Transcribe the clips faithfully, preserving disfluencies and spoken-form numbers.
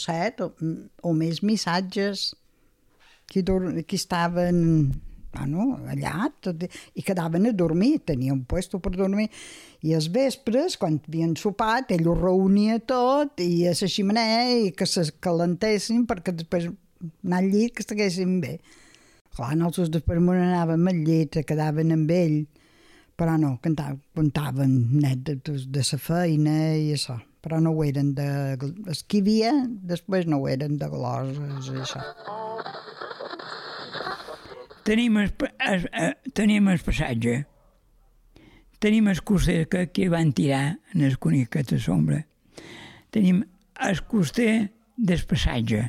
set o, o més missatges que, que estaven bueno, allà tot, i quedaven a dormir, tenien un puesto per dormir. I als vespres, quan havien sopat, ell ho reunia tot i a la xemeneia i que se calentessin perquè després anar al llit que estiguessin bé. Clar, nosaltres després me n'anàvem al llit, quedaven amb ell, però no, cantaven, contaven net de, de, de la feina i això, però no ho eren de... Els que hi havia, després no ho eren de gloses i això. Tenim el, el, el, tenim el passatge, tenim el coster que, que van tirar en el conic que s'ombra, tenim el coster del passatge.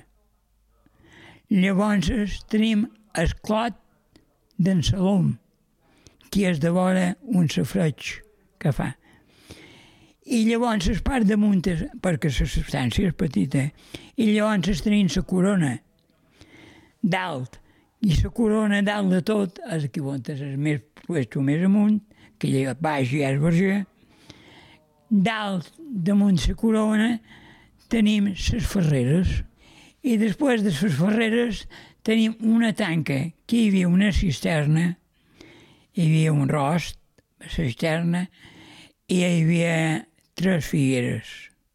Llavors tenim el clot d'en Salom, que és de vora un safreig que fa. I llavors es part damunt, perquè la substància és petita, i llavors tenim la corona dalt, i la corona dalt de tot és aquí on és més puesto més amunt, que allà baix ja és verger. Dalt, damunt la corona, tenim les ferreres. I després de les ferreres tenim una tanca, que hi havia una cisterna, hi havia un rost, la cisterna, i hi havia tres figueres.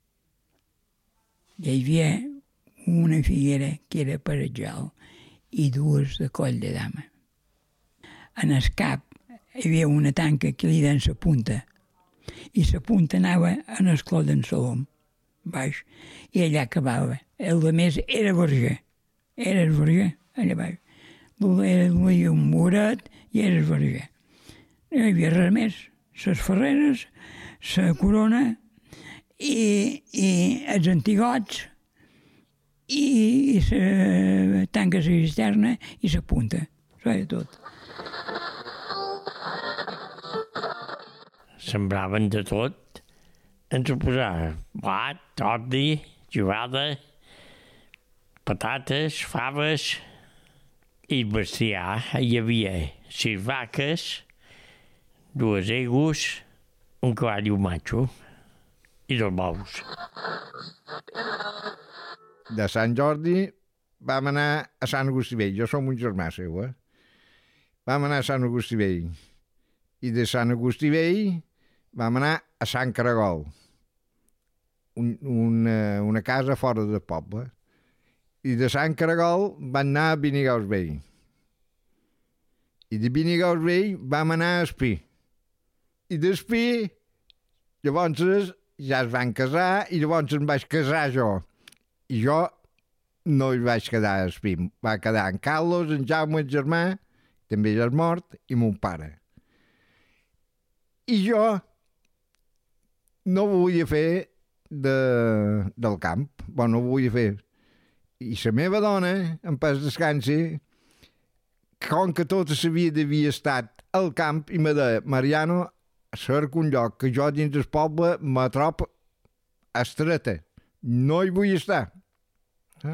Hi havia una figuera que era per el i dues de coll de dama. En el cap hi havia una tanca que li deien la punta, i la punta anava en el clot d'en Salom, baix, i allà acabava. El de més era verger, era el verger, allà baix. Era un muret i era el verger. No hi havia res més, les ferreres, la corona i, i els antigots, i la tanca la cisterna i la punta. Això era tot. Sembraven de tot. Ens ho posava blat, ordi, jugada, patates, faves i bestiar. Hi havia sis vaques, dues egus, un cavall i un macho i dos bous. De Sant Jordi vam anar a Sant Agustí Vell. Jo som un germà seu, eh? Vam anar a Sant Agustí Vell. I de Sant Agustí Vell vam anar a Sant Caragol, un, una, una casa fora del poble. I de Sant Caragol vam anar a Vinigaus Vell. I de Vinigaus Vell vam anar a Espí. I d'Espí, llavors ja es van casar i llavors em vaig casar jo. I jo no hi vaig quedar a Espí. Va quedar en Carlos, en Jaume, el germà, també ja és mort, i mon pare. I jo no volia fer de, del camp. Bueno, no volia fer. I la meva dona, en pas descansi, com que tota la vida havia estat al camp, i me deia, Mariano, cerca un lloc que jo dins del poble me trob estreta. No hi vull estar. Eh?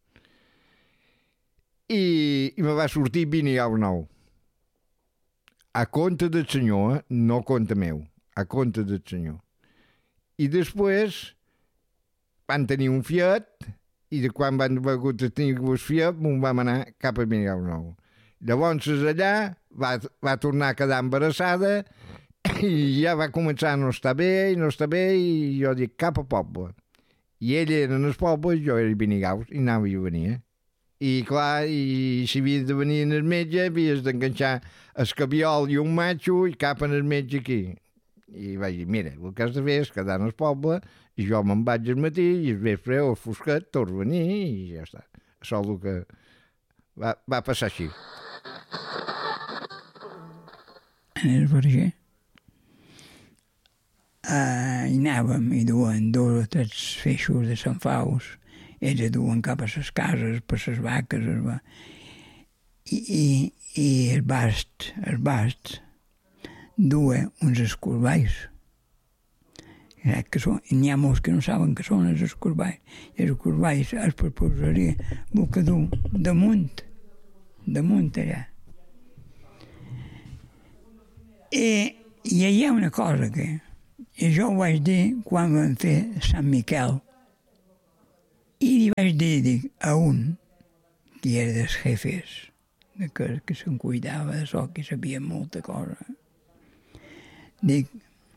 I, i me va sortir Vinigaus Nou. A compte del senyor, eh? No a compte meu, a compte del senyor. I després van tenir un Fiat, i de quan van hagut de tenir el Fiat, m'ho vam anar cap a Vinigaus Nou. Llavors allà va, va tornar a quedar embarassada i ja va començar a no estar bé, i no estar bé, i jo dic cap a poble. I ell era en el poble, jo era a Vinigaus, i anava i venia. I clar, i si havies de venir en el metge, havies d'enganxar el cabiol i un matxo i cap en el metge aquí. I vaig dir, mira, el que has de fer és quedar en el poble, i jo me'n vaig al matí, i el vespre o el fosquet, torno a venir, i ja està. Això és el que va, va passar així. En el verger Uh, hi anàvem i duen dos o tres feixos de Sant Faus, ells duen cap a les cases, per les vaques, es va. I, i, i el bast, el bast, dua uns escorballs. Que són, n'hi ha molts que no saben que són els escorballs. I els escorballs es per posaria el que du damunt, damunt allà. I, i hi ha una cosa que I jo ho vaig dir quan vam fer Sant Miquel. I vaig dir, dic, a un que era dels jefes, de que, que se'n cuidava d'això, que sabia molta cosa. Dic,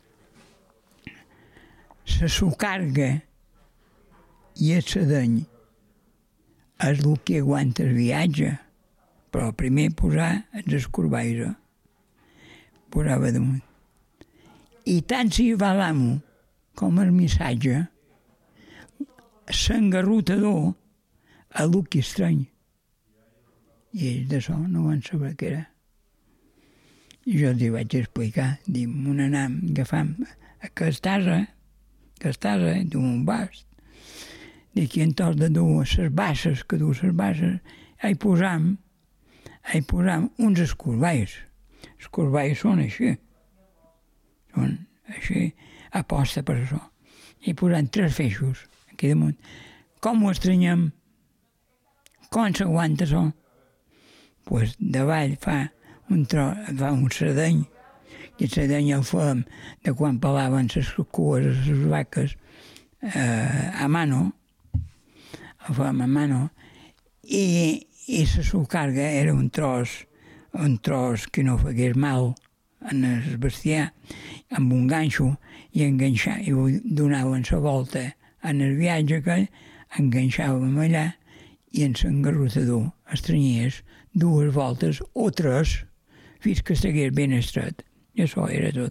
la sucarga i el sedeny és el que aguanta el viatge, però primer posar els escorbaires, posava damunt. I tant si va l'amo com el missatge, l'engarrotador a el que estrany. I ells d'això no van saber què era. I jo els vaig explicar, dic, on anam, agafam aquesta asa, aquesta asa, d'un bast. Dic, i en tot de dur les basses, que du les basses, hi posam, hi posam uns escorbaires. Els escorbaires són així. Són així, aposta per això. Hi posam tres feixos aquí damunt. Com ho estranyem? Com s'aguanta això? Doncs pues davall fa un tro, fa un sedeny, i el sedeny el fem de quan pelaven les cues de les vaques eh, a mano, el fem a mano, i, i la sucarga era un tros, un tros que no fegués mal en el bestiar, amb un ganxo, i enganxar, i donaven la volta en el viatge que enganxàvem allà, i en l'engarrotador estranyies dues voltes o tres fins que estigués ben estret. I això era tot.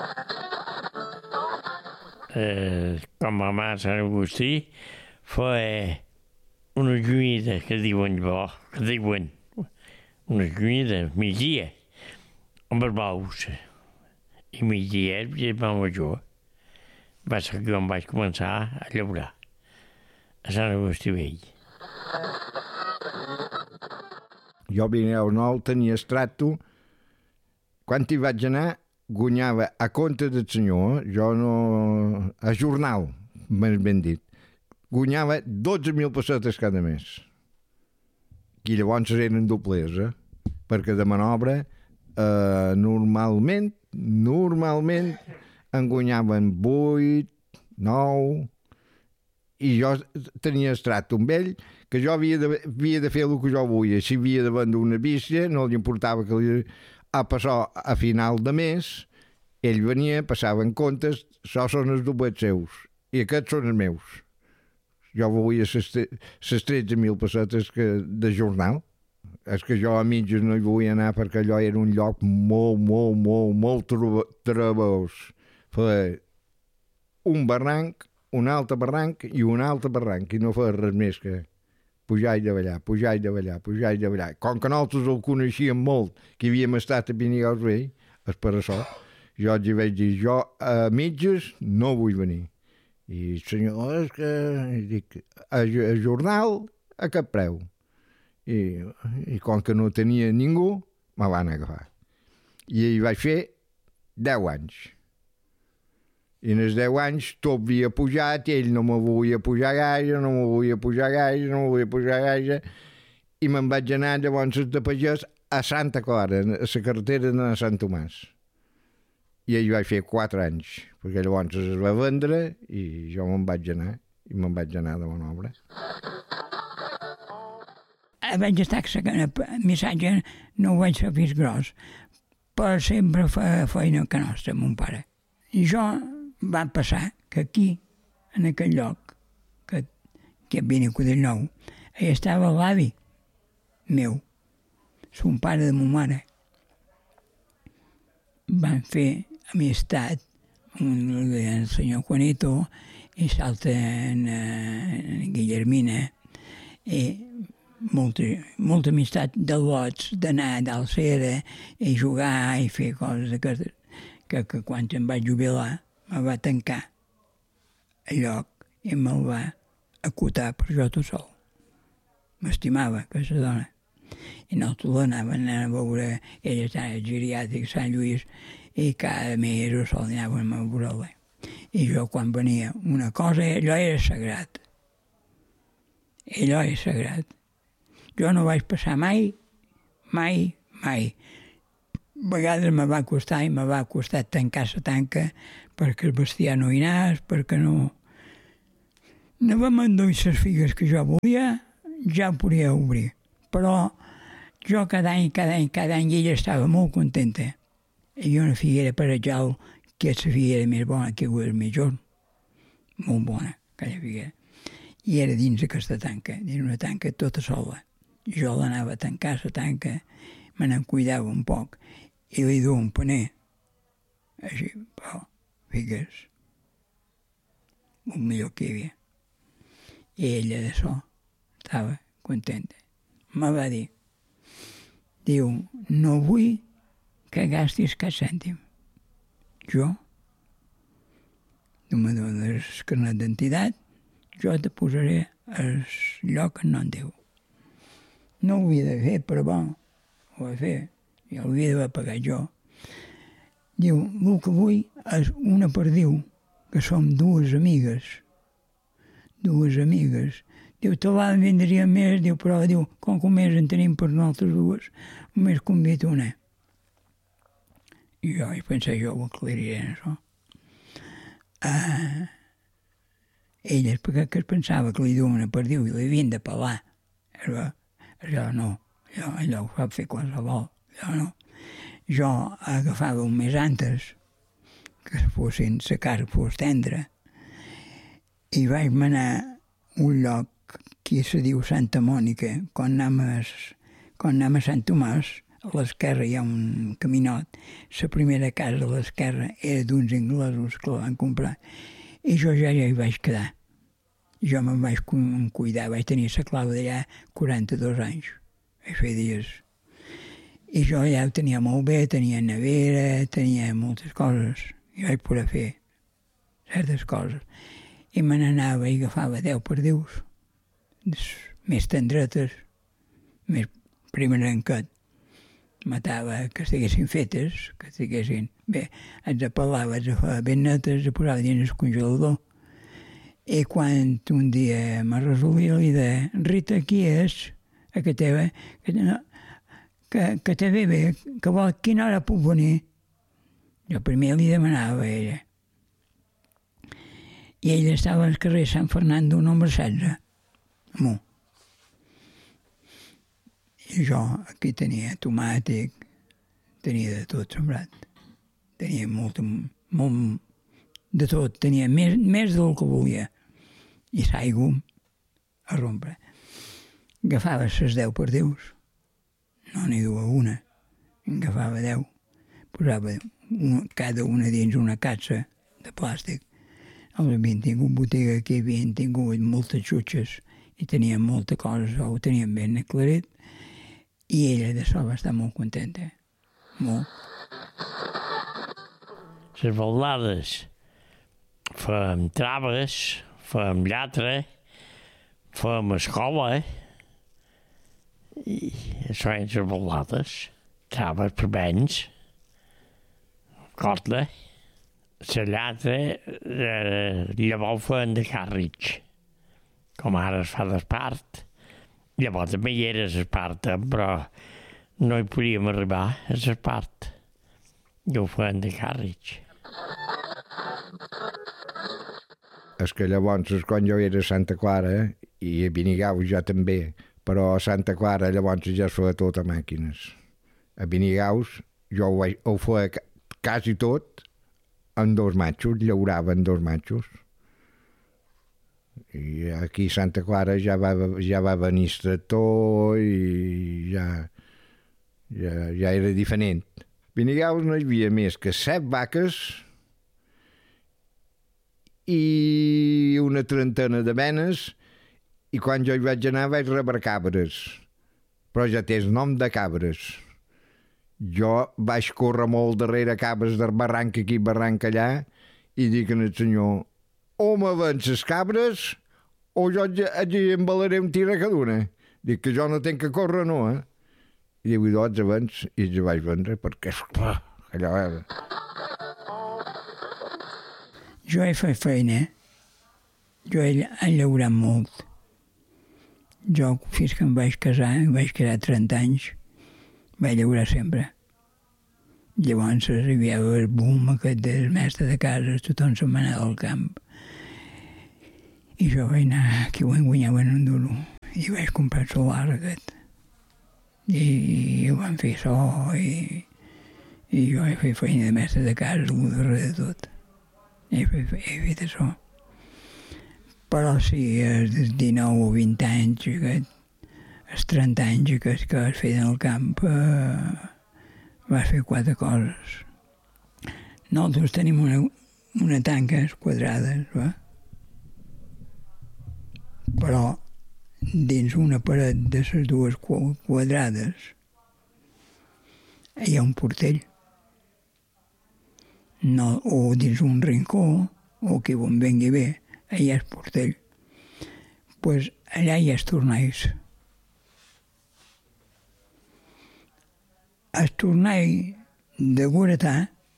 Eh, com a mà Sant Agustí feia una lluïda que diuen bo, que diuen una lluïda migdia amb els bous. I migdia el germà major va ser que jo em vaig començar a llaurar a Sant Agustí Vell. Jo a Pirineu Nou tenia estrato. Quan hi vaig anar, guanyava a compte del senyor, jo no... a jornal, més ben dit, guanyava dotze mil pessetes cada mes. I llavors eren doblers, eh? Perquè de manobra, eh, normalment, normalment, en guanyaven vuit, nou, i jo tenia estrato amb ell, que jo havia de, havia de fer el que jo volia. Si havia de vendre una bícia, no li importava que li... A passar a final de mes, ell venia, passava en comptes, això són els doblets seus, i aquests són els meus. Jo volia les tretze mil pessetes que, de jornal. És que jo a mitges no hi volia anar perquè allò era un lloc molt, molt, molt, molt trebós. Feia un barranc, un altre barranc i un altre barranc, i no feia res més que pujar i davallar, pujar i davallar, pujar i davallar. Com que nosaltres el coneixíem molt, que havíem estat a Pirineu Vell, és per això, jo els vaig dir, jo a mitges no vull venir. I el senyor, és que... Dic, a, a jornal, a cap preu. I, I com que no tenia ningú, me van agafar. I hi vaig fer deu anys. I en els deu anys tot havia pujat, i ell no me volia pujar gaire, no me volia pujar gaire, no me volia pujar gaire, i me'n vaig anar llavors de pagès a Santa Clara, a la carretera de Sant Tomàs. I ell vaig fer quatre anys, perquè llavors es va vendre i jo me'n vaig anar, i me'n vaig anar de bona obra. Vaig estar sacant el missatge, no ho vaig fer fins gros, però sempre feia feina que nostra, mon pare. I jo va passar que aquí, en aquell lloc, que, que venia a Codell Nou, hi estava l'avi meu, son pare de ma mare. Van fer amistat, un el deien el senyor Juanito, i l'altre en, en Guillermina, i molta, molta amistat de lots, d'anar d'Alcera, i jugar, i fer coses d'aquestes, que, que quan em vaig jubilar, me va tancar el lloc i me'l va acotar per jo tot sol. M'estimava, aquesta dona. I nosaltres l'anàvem a veure, ella estava al geriàtric Sant Lluís, i cada mes o sol anàvem a veure-la. I jo quan venia una cosa, allò era sagrat. Allò era sagrat. Jo no vaig passar mai, mai, mai. A vegades me va costar i me va costar tancar la tanca perquè el bestiar no hi anés, perquè no... no vam endur les figues que jo volia, ja ho podia obrir. Però jo cada any, cada any, cada any, ella estava molt contenta. Hi havia una figuera per Ajal, que és la figuera més bona que ho és millor. Molt bona, aquella figuera. I era dins aquesta tanca, dins una tanca tota sola. Jo l'anava a tancar, la tanca, me n'en cuidava un poc, i li duia un paner, així, però, figues, el millor que hi havia. I ella d'això estava contenta. Me va dir, diu, no vull que gastis cap cèntim. Jo, tu me dones el carnet d'entitat, jo te posaré el lloc en nom teu. No ho havia de fer, però bon, ho vaig fer, i ho havia de pagar jo. Diu, el que vull és una perdiu, que som dues amigues, dues amigues. Diu, te la vindria més, diu, però diu, com que més en tenim per nosaltres dues, només convito una. I jo vaig pensar, jo ho aclariré en això. Uh, ella és perquè que es pensava que li diu una perdiu i li havien de pelar. Allò, allò no, allò, allò ho sap fer qualsevol, allò no. Jo agafava un mes antes, que fossin, la casa fos tendra, i vaig manar un lloc que se diu Santa Mònica, quan anem a, quan anem a Sant Tomàs, a l'esquerra hi ha un caminot. La primera casa a l'esquerra era d'uns inglesos que la van comprar. I jo ja hi vaig quedar. Jo me'n vaig cuidar, vaig tenir la clau d'allà quaranta-dos anys. Vaig fer dies. I jo allà ho tenia molt bé, tenia nevera, tenia moltes coses. I vaig poder fer certes coses. I me n'anava i agafava deu perdius, més tendretes, més primerenquet. Matava que estiguessin fetes, que estiguessin bé, els apel·lava, els feia ben netes, els posava dins el congelador. I quan un dia me resolia la idea, Rita, qui és? A que teva? Que, no, que, que te ve bé, que vol, quina hora puc venir? Jo primer li demanava a ella. I ella estava al carrer Sant Fernando, número setze, amunt. I jo aquí tenia tomàtic, tenia de tot sembrat. Tenia molt, molt de tot, tenia més, més del que volia. I s'aigua a rompre. Agafava les deu perdius, no n'hi duia una, agafava deu, posava una, cada una dins una caixa de plàstic. Els havien tingut botiga, que havien tingut moltes xutxes i tenien molta cosa, ho tenien ben aclarit. I ella de sol va estar molt contenta, molt. Les baldades fèiem traves, fèiem llatre, fèiem escola, i això eren les baldades. Traves per vents, corda, la llatra, eh, llavors fèiem de càrrecs, com ara es fa d'espart. Llavors també hi era l'Esparta, però no hi podíem arribar a l'Esparta. Jo ho feien de càrrecs. És que llavors, quan jo era a Santa Clara, i a Benigau ja també, però a Santa Clara llavors ja es feia tot a màquines. A Benigau jo ho, ho feia quasi tot amb dos matxos, llaurava amb dos matxos. I aquí a Santa Clara ja va, ja va venir el tractor i ja, ja, ja era diferent. A Benigau no hi havia més que set vaques i una trentena de benes, i quan jo hi vaig anar vaig rebre cabres, però ja té el nom de cabres. Jo vaig córrer molt darrere cabres del barranc aquí, barranc allà, i dic al senyor, o me ven les cabres o jo allí embalaré un tira cada una. Dic que jo no tenc que córrer, no, eh? I diu, i doncs abans, i els vaig vendre, perquè, esclar, allò era. Jo he fet feina, jo he, he llaurat molt. Jo, fins que em vaig casar, em vaig quedar trenta anys, vaig llaurar sempre. Llavors arribava el boom aquest del mestre de casa, tothom se'n va anar al camp. I jo vaig anar, aquí ho guanyaven un duro, i vaig comprar el solar aquest. I ho van fer so, i, i jo he fet feina de mestre de casa, el darrere de tot. He fet, he fet això. Però sí, els dinou o vint anys, aquest, els trenta anys aquests que vas fer en el camp, eh, vas fer quatre coses. Nosaltres tenim una, una tanques quadrades, va? Però dins una paret de les dues quadrades hi ha un portell. No, o dins un rincó, o que on vengui bé, allà és portell. Doncs pues allà hi ha estornalls. El tornall de guaretà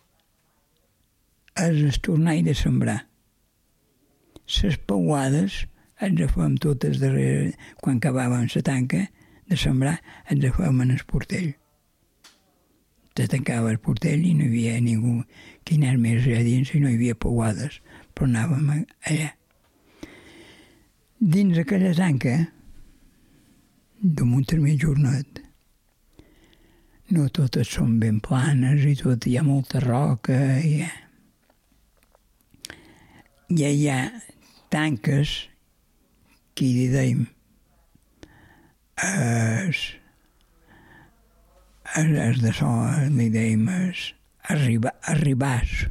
és el tornall de sembrar. Les pauades ens les fem totes darrere, quan acabàvem la tanca de sembrar, ens les fem en el portell. Se tancava el portell i no hi havia ningú que anés més allà dins i no hi havia pauades, però anàvem allà. Dins aquella tanca, damunt el mig jornet, no totes són ben planes i tot, hi ha molta roca. I, I hi ha tanques que hi dèiem es, es, es de so, li dèiem es, arriba, arribàs.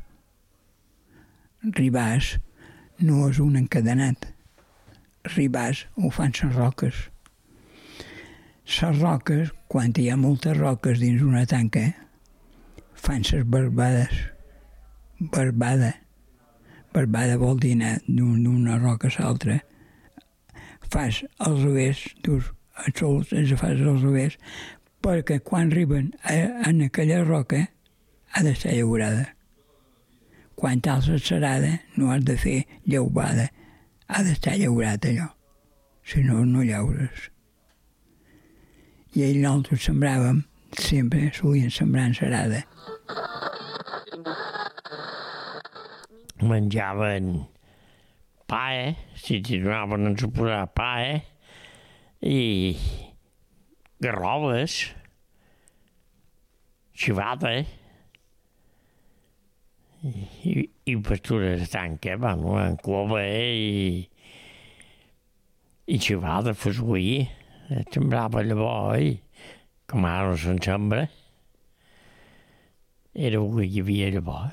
Ribàs no és un encadenat. Ribàs ho fan les roques. Les roques, quan hi ha moltes roques dins una tanca, fan les barbades. Barbada. Barbada vol dir anar d'una roca a l'altra. Fas al revés, dus els sols, els fas al revés, perquè quan arriben a, en aquella roca ha d'estar llaurada. Quan t'alces serada no has de fer llaubada, ha d'estar llaurat allò, si no, no llaures. I ell nosaltres sembràvem, sempre solien sembrar en serada. Menjaven pa, eh? Si t'hi donaven a suposar pa, eh? I garroves, xivada, i, i pastures de tanca, bueno, en cova, eh? I, i xivada, fosguí, sembrava llavors, eh? Com ara no se'n sembra. Era el que hi havia llavors.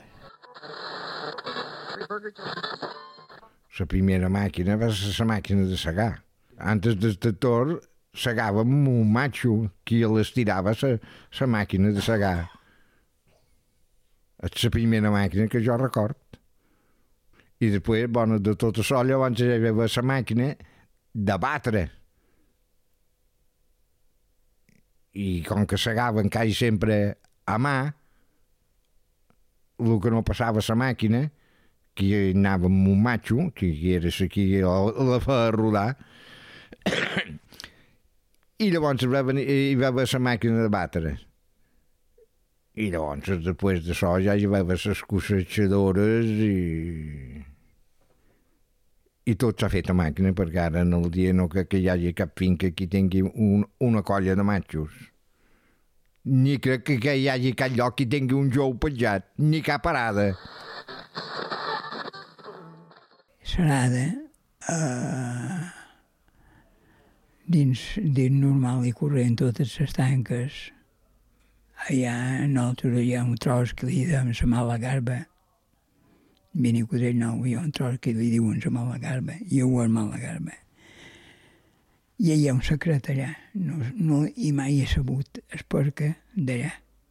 La primera màquina va ser la màquina de segar. Antes del tractor segàvem un matxo que l'estirava la màquina de segar. És la primera màquina que jo record. I després, bueno, de tot això, llavors hi havia la màquina de batre. I com que segaven quasi sempre a mà, el que no passava a la màquina, que anava amb un matxo, que era aquí la feia rodar, i llavors hi va haver la màquina de batre. I llavors, després d'això, ja hi va haver les cossetxadores i... i tot s'ha fet a màquina, perquè ara en el dia no que, que hi hagi cap finca que tingui un, una colla de matxos. Ni crec que, que hi hagi cap lloc que tingui un jou penjat, ni cap parada. Serada, eh, dins, dins normal i corrent totes les tanques, allà nosaltres hi ha un tros que li diuen la mala garba. Vini Codell nou, hi ha un tros que li diuen la mala garba, i ho és mala garba. I hi ha un secret allà, no, no, i mai he sabut el perquè d'allà.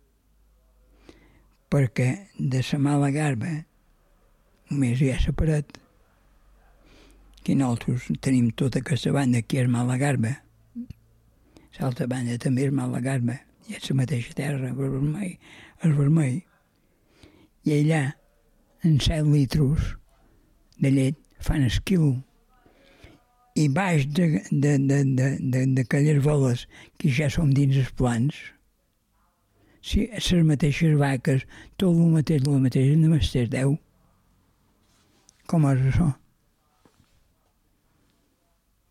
Perquè de la mala garba només hi ha la paret, que nosaltres tenim tota aquesta banda que és mala garba. L'altra banda també és mala garba, i és la mateixa terra, el vermell, el vermell. I allà, en set litros de llet, fan el quilo. I baix de, de, de, de, de, d'aquelles boles que ja som dins els plans, si les mateixes vaques, tot el mateix, el mateix, només té deu. Com és això?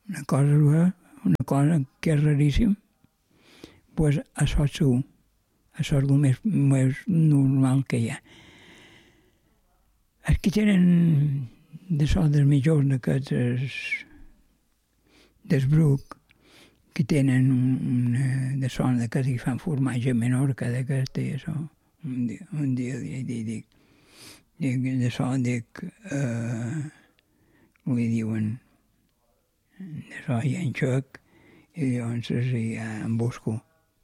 una cosa, una cosa que és raríssim, doncs això és segur. Això és el més, més normal que hi ha. Els que tenen de so dels millors d'aquests del Bruc, que tenen una de son de que hi fan formatge a Menorca, d'aquesta i això. Un dia, un dia dic, dic, dic, de so, dic, eh, li diuen, de so hi ha en xec, i llavors hi ha en busco.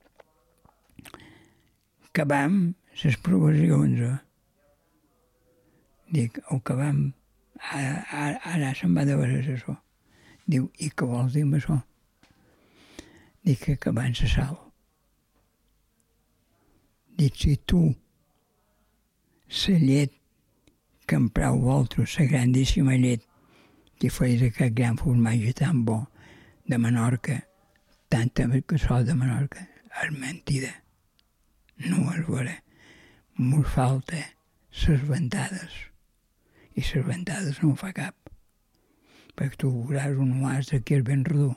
Acabam les provisions. Dic, ho acabam, ara, ara, ara se'n va de veres això. Diu, i què vols dir amb això? Dic que acabant la sal. Dic, si tu, la llet que emprau vosaltres, la grandíssima llet que feis aquest gran formatge tan bo de Menorca, tanta que sou de Menorca, és mentida. No és vera. Mos falta les ventades. I les ventades no ho fa cap. Perquè tu veuràs un oàs que és ben redó.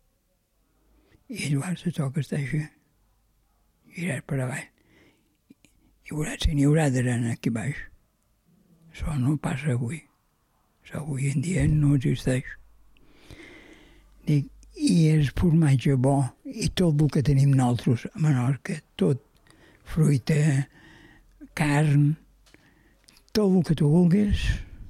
I el oàs te toca estar així. Giràs per avall. I veuràs si n'hi haurà d'arena aquí baix. Això no passa avui. Això avui en dia no existeix. Dic, i el formatge bo, i tot el que tenim nosaltres a Menorca, tot, fruita, carn, tot el que tu vulguis,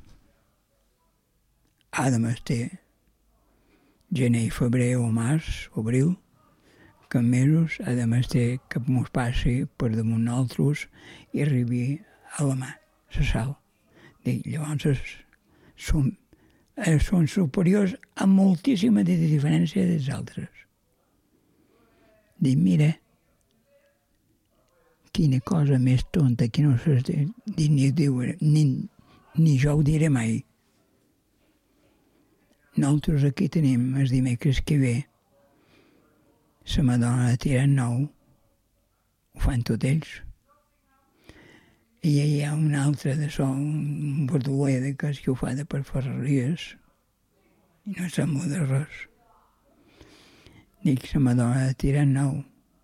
ha de mestir gener, febrer o març, o abril, que en mesos ha de mestir que mos passi per damunt nosaltres i arribi a la mà, la sal. Dic, llavors són, són superiors a moltíssima de diferència dels altres. Dic, mira, quina cosa més tonta que no s'ha dit ni, ni, ni jo ho diré mai. Nosaltres aquí tenim el dimecres que ve la Madonna de Tirant Nou, ho fan tots ells. I hi ha un altre de so, un verdoler de que ho fa de per Ferreries, i no sembla de res. Dic, la Madonna de Tirant Nou,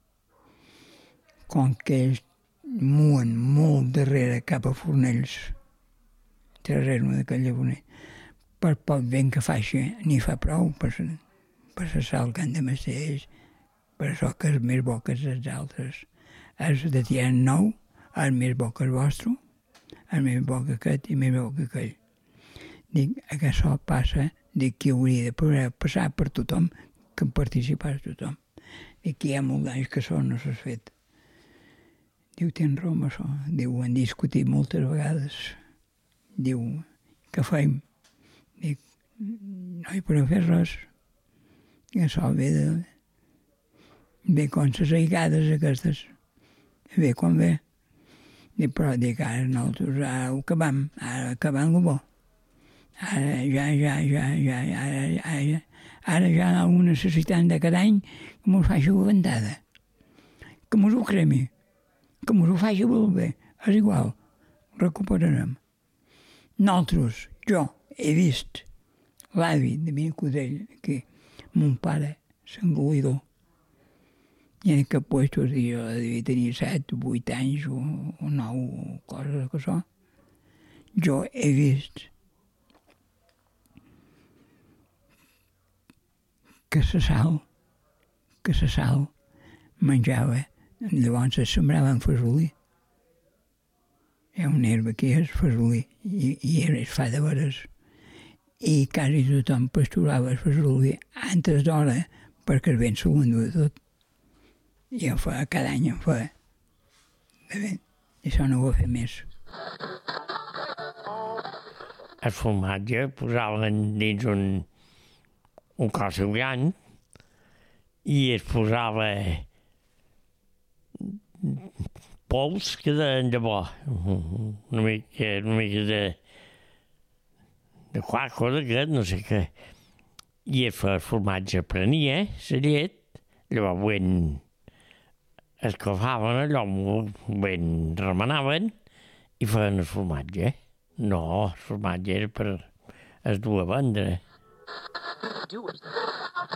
com que ells muen molt darrere cap a Fornells, darrere d'aquell llaboner, per poc vent que faci, n'hi fa prou per, per la sal que han de mestir ells, per això que és més bo que els altres. És de Tirant Nou, és més bo que el vostre, és més bo que aquest i més bo que aquell. Dic, que això passa, dic que hauria de poder passar per tothom, que participar tothom. Dic que hi ha molts anys que això no s'ha fet. Diu, tens raó amb això. Diu, ho han discutit moltes vegades. Diu, què fem? Dic, no hi podem fer res. I això ve de... ve com les aigades aquestes. Ve com ve. Dic, però dic, ara nosaltres ara ho acabam, ara acabam el bo. Ara ja, ja, ja, ja, ara, ara, ara ja hi ha una necessitat de cada any que mos faci una ventada. Que mos ho cremi. Que mos ho faci molt bé. És igual, recuperarem. Nosaltres, jo, he vist l'avi de mi Cudell, que mon pare, s'engolidor, i en aquest puesto jo devia tenir set, vuit anys o, o nou, o coses que això. Jo he vist que la sal, que la sal menjava, llavors es sembrava en fesolí. Hi ha una herba que és fesolí, i, i es fa de veres. I quasi tothom pasturava el fesolí antes d'hora perquè el vent s'ho endua tot. I en fa, cada any en fa. De vent. I això no ho va fer més. El formatge posaven dins un, un cos gran i es posava pols que deien de bo, una mica, una mica de, de quaco, d'aquest, no sé què. I el formatge prenia, la llet, llavors ben escalfaven allò, ben remenaven i feien el formatge. No, el formatge era per es dur a vendre. Do it.